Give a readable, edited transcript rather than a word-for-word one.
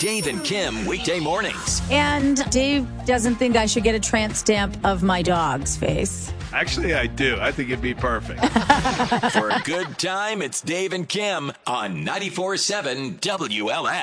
Dave and Kim weekday mornings. And Dave doesn't think I should get a tramp stamp of my dog's face. Actually, I do. I think it'd be perfect. For a good time, it's Dave and Kim on 94.7 WLS.